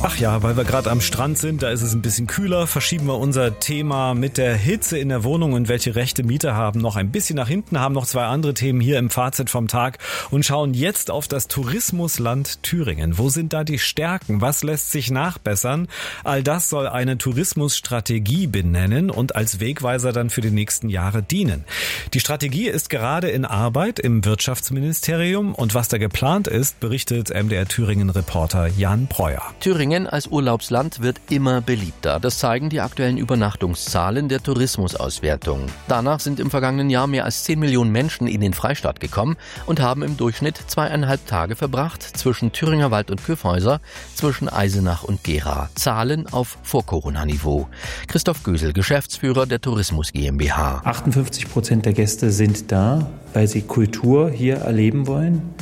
Ach ja, weil wir gerade am Strand sind, da ist es ein bisschen kühler, verschieben wir unser Thema mit der Hitze in der Wohnung und welche Rechte Mieter haben noch ein bisschen nach hinten, haben noch 2 andere Themen hier im Fazit vom Tag und schauen jetzt auf das Tourismusland Thüringen. Wo sind da die Stärken? Was lässt sich nachbessern? All das soll eine Tourismusstrategie benennen und als Wegweiser dann für die nächsten Jahre dienen. Die Strategie ist gerade in Arbeit im Wirtschaftsministerium und was da geplant ist, berichtet MDR Thüringen-Reporter Jan Breuer. Thüringen als Urlaubsland wird immer beliebter. Das zeigen die aktuellen Übernachtungszahlen der Tourismusauswertung. Danach sind im vergangenen Jahr mehr als 10 Millionen Menschen in den Freistaat gekommen und haben im Durchschnitt 2,5 Tage verbracht zwischen Thüringer Wald und Kyffhäuser, zwischen Eisenach und Gera. Zahlen auf Vor-Corona-Niveau. Christoph Gösel, Geschäftsführer der Tourismus GmbH. 58% der Gäste sind da, weil sie Kultur hier erleben wollen.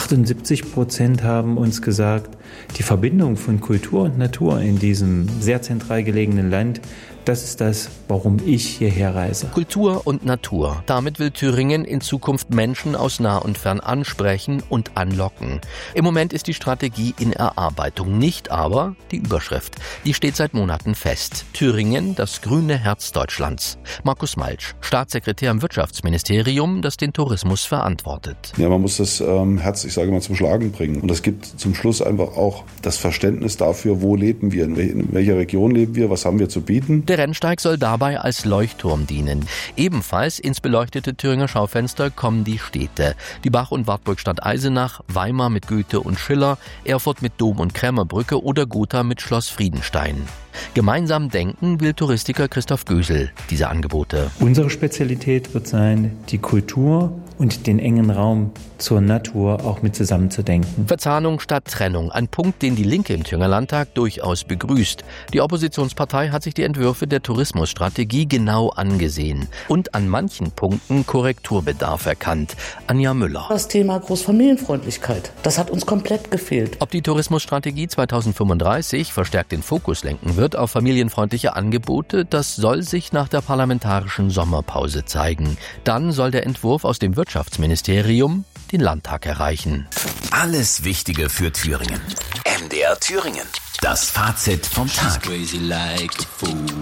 78% haben uns gesagt, die Verbindung von Kultur und Natur in diesem sehr zentral gelegenen Land, das ist das, warum ich hierher reise. Kultur und Natur. Damit will Thüringen in Zukunft Menschen aus nah und fern ansprechen und anlocken. Im Moment ist die Strategie in Erarbeitung, nicht aber die Überschrift. Die steht seit Monaten fest. Thüringen, das grüne Herz Deutschlands. Markus Maltsch, Staatssekretär im Wirtschaftsministerium, das den Tourismus verantwortet. Ja, man muss das Herz, ich sage mal, zum Schlagen bringen. Und es gibt zum Schluss einfach auch das Verständnis dafür, wo leben wir, in welcher Region leben wir, was haben wir zu bieten. Der Rennsteig soll dabei als Leuchtturm dienen. Ebenfalls ins beleuchtete Thüringer Schaufenster kommen die Städte. Die Bach- und Wartburgstadt Eisenach, Weimar mit Goethe und Schiller, Erfurt mit Dom- und Krämerbrücke oder Gotha mit Schloss Friedenstein. Gemeinsam denken will Touristiker Christoph Gösel diese Angebote. Unsere Spezialität wird sein, die Kultur und den engen Raum zur Natur auch mit zusammenzudenken. Verzahnung statt Trennung, ein Punkt, den die Linke im Thüringer Landtag durchaus begrüßt. Die Oppositionspartei hat sich die Entwürfe der Tourismusstrategie genau angesehen und an manchen Punkten Korrekturbedarf erkannt. Anja Müller. Das Thema Großfamilienfreundlichkeit, das hat uns komplett gefehlt. Ob die Tourismusstrategie 2035 verstärkt den Fokus lenken wird auf familienfreundliche Angebote, das soll sich nach der parlamentarischen Sommerpause zeigen. Dann soll der Entwurf aus dem Wirtschaftsministerium den Landtag erreichen. Alles Wichtige für Thüringen. MDR Thüringen. Das Fazit vom Tag.